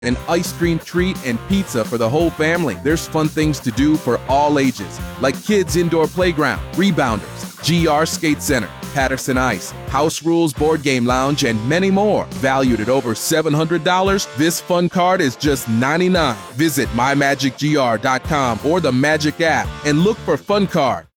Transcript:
an ice cream treat, and pizza for the whole family. There's fun things to do for all ages, like kids' indoor playground, rebounders, GR Skate Center, Patterson Ice, House Rules Board Game Lounge, and many more. Valued at over $700, this fun card is just $99. Visit mymagicgr.com or the Magic app and look for Fun Card.